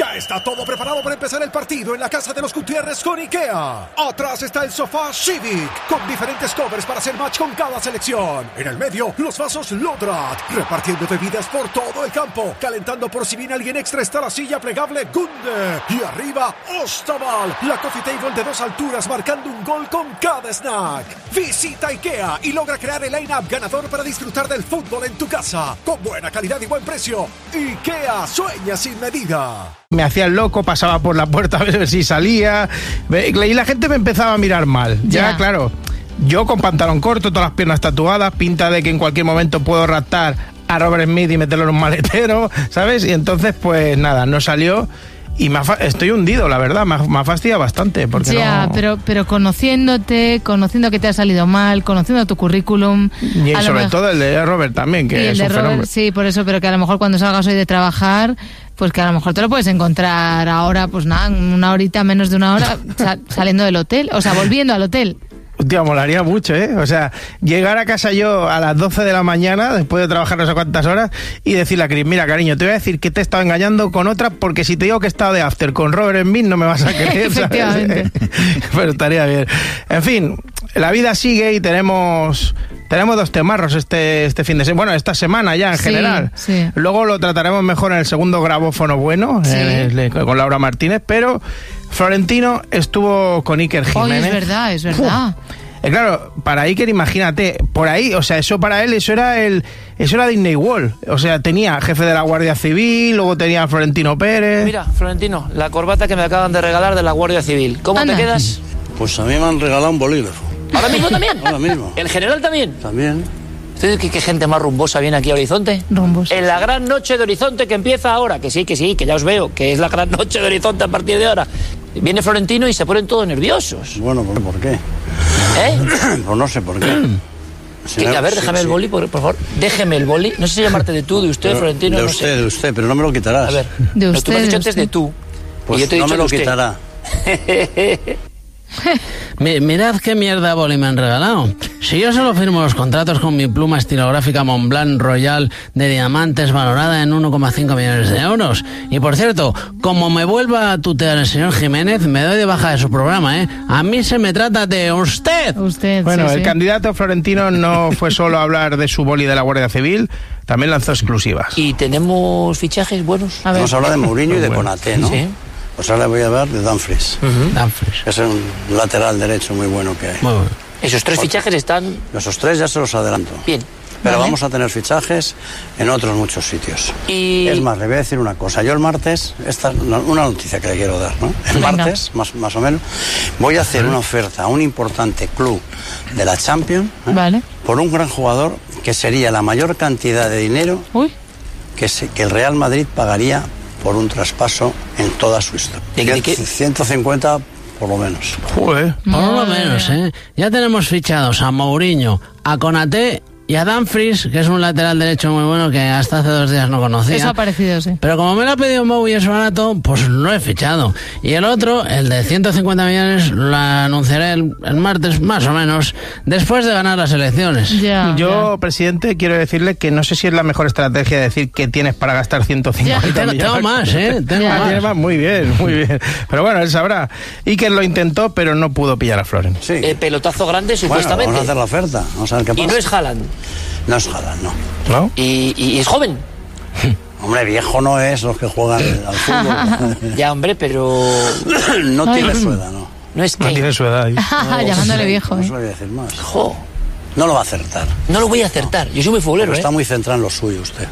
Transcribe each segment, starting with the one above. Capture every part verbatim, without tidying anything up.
Ya está todo preparado para empezar el partido en la casa de los Gutiérrez con IKEA. Atrás está el sofá Civic, con diferentes covers para hacer match con cada selección. En el medio, los vasos Lodrat, repartiendo bebidas por todo el campo. Calentando por si viene alguien extra está la silla plegable Gunde. Y arriba, Ostaval, la coffee table de dos alturas marcando un gol con cada snack. Visita IKEA y logra crear el line-up ganador para disfrutar del fútbol en tu casa. Con buena calidad y buen precio. IKEA, sueña sin medida. Me hacía el loco, pasaba por la puerta a ver si salía. Y la gente me empezaba a mirar mal. Ya, ya claro. Yo con pantalón corto, todas las piernas tatuadas, pinta de que en cualquier momento puedo raptar a Robert Smith y meterlo en un maletero, ¿sabes? Y entonces, pues nada, no salió. Y me ha, estoy hundido, la verdad, me ha, me ha fastidiado bastante. Porque ya, no... pero, pero conociéndote, conociendo que te ha salido mal, conociendo tu currículum... Y sobre mejor... todo el de Robert también, que y es el de un Robert, fenómeno. Sí, por eso, pero que a lo mejor cuando salgas hoy de trabajar, pues que a lo mejor te lo puedes encontrar ahora, pues nada, una horita, menos de una hora, sal, saliendo del hotel, o sea, volviendo al hotel. Tío, molaría mucho, ¿eh? O sea, llegar a casa yo a las doce de la mañana, después de trabajar no sé cuántas horas, y decirle a Chris, mira, cariño, te voy a decir que te he estado engañando con otra, porque si te digo que he estado de after con Robert Smith no me vas a creer, Efectivamente. Pero estaría bien. En fin, la vida sigue y tenemos... Tenemos dos temarros este, este fin de semana, bueno, esta semana ya en sí, general. Sí. Luego lo trataremos mejor en el segundo grabófono bueno, sí. el, con Laura Martínez, pero Florentino estuvo con Iker Jiménez. Oye, es verdad, es verdad. Eh, claro, para Iker, imagínate, por ahí, o sea, eso para él, eso era el, eso era Disney World. O sea, tenía jefe de la Guardia Civil, luego tenía a Florentino Pérez. Mira, Florentino, la corbata que me acaban de regalar de la Guardia Civil. ¿Cómo Anda. te quedas? Pues a mí me han regalado un bolígrafo. ¿Ahora mismo también? Ahora mismo. ¿El general también? También. ¿Qué, qué gente más rumbosa viene aquí a Horizonte? Rumbosa. En la gran noche de Horizonte que empieza ahora, que sí, que sí, que ya os veo, que es la gran noche de Horizonte a partir de ahora. Viene Florentino y se ponen todos nerviosos. Bueno, ¿por qué? ¿Eh? Pues no sé por qué. Que, a ver, déjame sí, el boli, por, por favor. Déjeme el boli. No sé si llamarte de tú, de usted, pero, Florentino. De no usted, sé. de usted, pero no me lo quitarás. A ver, de usted, tú me has dicho de antes usted. de tú. Pues y yo te he no dicho me lo de usted. quitará. Mirad qué mierda boli me han regalado. Si yo solo firmo los contratos con mi pluma estilográfica Montblanc Royal de diamantes valorada en uno coma cinco millones de euros. Y por cierto, como me vuelva a tutear el señor Jiménez, me doy de baja de su programa, ¿eh? A mí se me trata de usted. Usted, Bueno, sí, el sí. candidato Florentino no fue solo a hablar de su boli de la Guardia Civil, también lanzó exclusivas. ¿Y tenemos fichajes buenos? A ver. Vamos a hablar de Mourinho y de Bueno. Konaté, ¿no? Sí. Pues ahora voy a hablar de Dumfries. Uh-huh. Dumfries. Que es un lateral derecho muy bueno que hay. Muy bueno. Esos tres fichajes están Esos tres ya se los adelanto. bien. Pero Vale. vamos a tener fichajes en otros muchos sitios. Y... Es más, le voy a decir una cosa. Yo el martes, esta es una noticia que le quiero dar, ¿no? El Venga. martes, más, más o menos, voy a hacer una oferta a un importante club de la Champions, ¿eh? Vale. Por un gran jugador que sería la mayor cantidad de dinero Uy. que, se, que el Real Madrid pagaría por un traspaso en toda su historia. ¿De qué- de qué? ciento cincuenta por lo menos. Joder. Por lo Madre menos, mía. ¿eh? Ya tenemos fichados a Mourinho, a Konaté y a Dumfries, que es un lateral derecho muy bueno que hasta hace dos días no conocía. Eso ha parecido, sí. Pero como me lo ha pedido Mou y es barato, pues lo he fichado. Y el otro, el de ciento cincuenta millones, lo anunciaré el, el martes, más o menos, después de ganar las elecciones. Ya, Yo, presidente, quiero decirle que no sé si es la mejor estrategia decir que tienes para gastar ciento cincuenta Y tengo, millones. tengo más, ¿eh? Tengo Ya. Ah, tiene más. más. Muy bien, muy bien. Pero bueno, él sabrá. Iker lo intentó, pero no pudo pillar a Floren. Sí. Eh, pelotazo grande, Bueno, supuestamente. vamos a hacer la oferta. Vamos a ver qué pasa. Y no es Haaland. No es Haaland, no. ¿No? Y, y es joven. Hombre, viejo no es los que juegan al fútbol. Ya, hombre, pero No tiene Ay. su edad, ¿no? no es No que... tiene su edad. ahí. Llamándole viejo, No ¿eh? se lo voy a decir más. Jo, No lo va a acertar. no lo voy a acertar. Yo soy muy futbolero, Pero ¿eh? está muy centrado en lo suyo usted.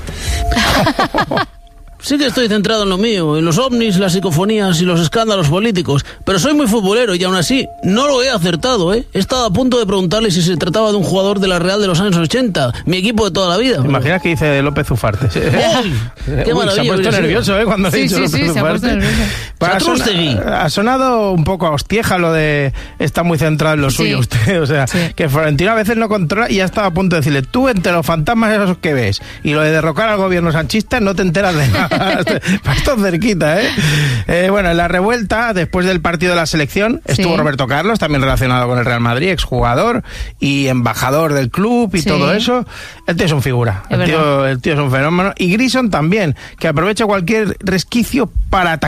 Sí que estoy centrado en lo mío, en los ovnis, las psicofonías y los escándalos políticos, pero soy muy futbolero y aún así no lo he acertado, ¿eh? He estado a punto de preguntarle si se trataba de un jugador de la Real de los años ochenta, mi equipo de toda la vida. ¿Te imaginas que dice López Ufarte? ¡Ay! ¡Qué Uy, maravilla! se ha puesto hubiera sido. nervioso, ¿eh? Cuando Sí, ha dicho sí, López sí, se ha puesto Ufarte. nervioso. Pero ha, Satrústegui. son- ha sonado un poco a hostieja lo de está muy centrado en lo Sí. suyo usted. O sea, Sí. que Florentino a veces no controla y ya estaba a punto de decirle, tú entre los fantasmas esos que ves y lo de derrocar al gobierno sanchista no te enteras de nada. Estás cerquita, ¿eh? ¿eh? Bueno, en la revuelta, después del partido de la selección, estuvo Sí. Roberto Carlos, también relacionado con el Real Madrid, exjugador y embajador del club y Sí. todo eso. El tío es un figura. Es El tío, verdad. el tío es un fenómeno. Y Grison también, que aprovecha cualquier resquicio para atacar